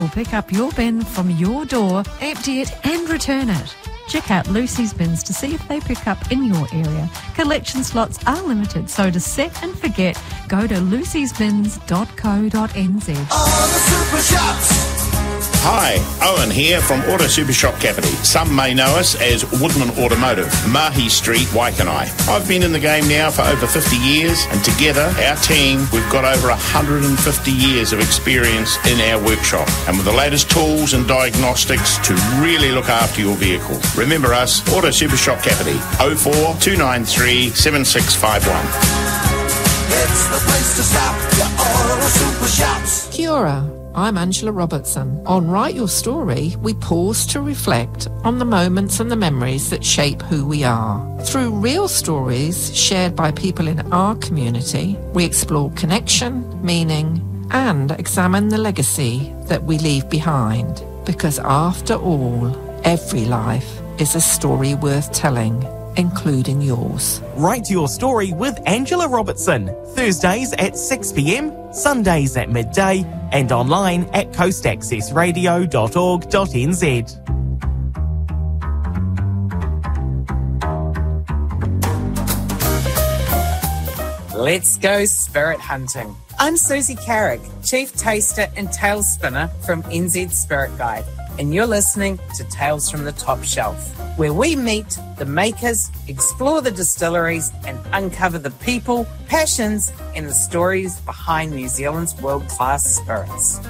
We'll pick up your bin from your door, empty it and return it. Check out Lucy's Bins to see if they pick up in your area. Collection slots are limited, so to set and forget, go to lucysbins.co.nz. All the super shops. Hi, Owen here from Auto Super Shop Capital. Some may know us as Woodman Automotive, Mahi Street, Waikanai. I've been in the game now for over 50 years, and together, our team, we've got over 150 years of experience in our workshop, and with the latest tools and diagnostics to really look after your vehicle. Remember us, Auto Super Shop Capital, 04 293 7651. It's the place to stop, your Auto Super Shops. Kia ora. I'm Angela Robertson. On Write Your Story, we pause to reflect on the moments and the memories that shape who we are. Through real stories shared by people in our community, we explore connection, meaning, and examine the legacy that we leave behind. Because after all, every life is a story worth telling, including yours. Write Your Story with Angela Robertson. Thursdays at 6 p.m, Sundays at midday, and online at coastaccessradio.org.nz. Let's go spirit hunting. I'm Susie Carrick, Chief Taster and Tail Spinner from NZ Spirit Guide, and you're listening to Tales from the Top Shelf, where we meet the makers, explore the distilleries, and uncover the people, passions, and the stories behind New Zealand's world-class spirits.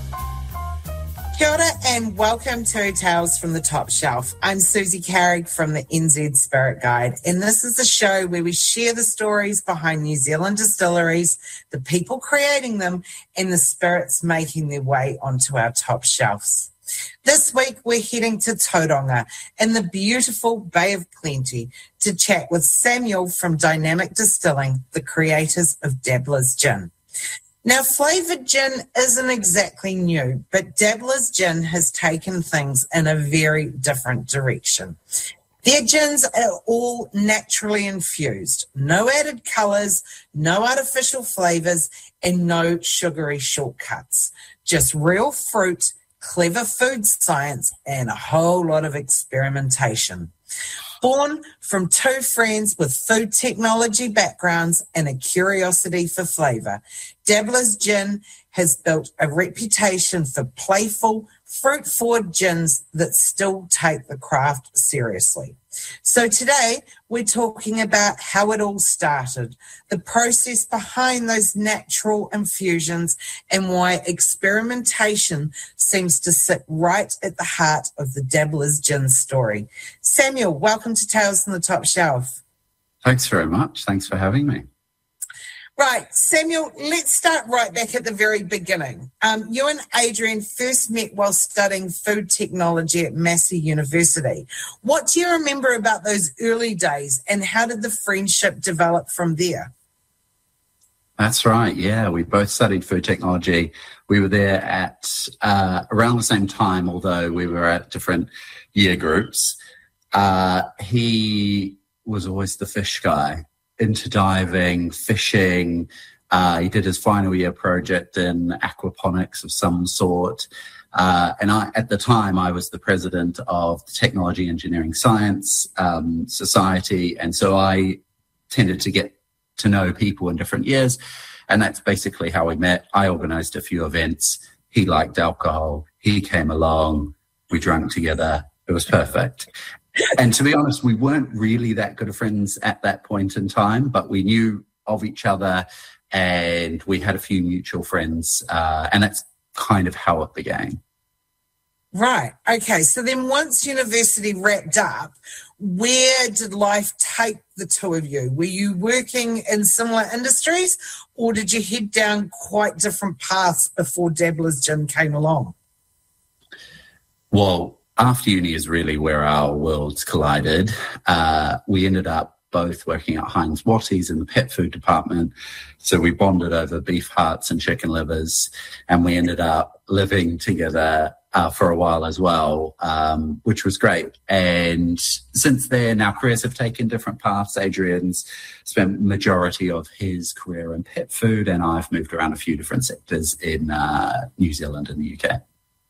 Kia ora and welcome to Tales from the Top Shelf. I'm Susie Carrick from the NZ Spirit Guide, and this is a show where we share the stories behind New Zealand distilleries, the people creating them, and the spirits making their way onto our top shelves. This week, we're heading to Tauranga in the beautiful Bay of Plenty to chat with Samuel from Dynamic Distilling, the creators of Dabbler's Gin. Now, flavoured gin isn't exactly new, but Dabbler's Gin has taken things in a very different direction. Their gins are all naturally infused, no added colours, no artificial flavours, and no sugary shortcuts. Just real fruit, clever food science, and a whole lot of experimentation. Born from two friends with food technology backgrounds and a curiosity for flavour, Dabbler's Gin has built a reputation for playful, fruit-forward gins that still take the craft seriously. So today, we're talking about how it all started, the process behind those natural infusions, and why experimentation seems to sit right at the heart of the Dabbler's Gin story. Samuel, welcome to Tales from the Top Shelf. Thanks very much. Thanks for having me. Right, Samuel, let's start right back at the very beginning. You and Adrian first met while studying food technology at Massey University. What do you remember about those early days, and how did the friendship develop from there? That's right, yeah. We both studied food technology. We were there at around the same time, although we were at different year groups. He was always the fish guy, into diving, fishing. He did his final year project in aquaponics of some sort. And at the time, I was the president of the Technology Engineering Science Society. And so I tended to get to know people in different years. And that's basically how we met. I organized a few events. He liked alcohol. He came along. We drank together. It was perfect. And to be honest, we weren't really that good of friends at that point in time, but we knew of each other and we had a few mutual friends. And that's kind of how it began. Right. Okay. So then once university wrapped up, where did life take the two of you? Were you working in similar industries, or did you head down quite different paths before Dabbler's Gin came along? Well, after uni is really where our worlds collided. We ended up both working at Heinz Watties in the pet food department. So we bonded over beef hearts and chicken livers, and we ended up living together for a while as well, which was great. And since then, our careers have taken different paths. Adrian's spent majority of his career in pet food, and I've moved around a few different sectors in New Zealand and the UK.